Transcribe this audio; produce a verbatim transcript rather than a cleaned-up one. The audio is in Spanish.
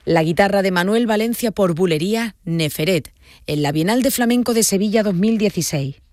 La guitarra de Manuel Valencia por Bulería Neferet, en la Bienal de Flamenco de Sevilla dos mil dieciséis.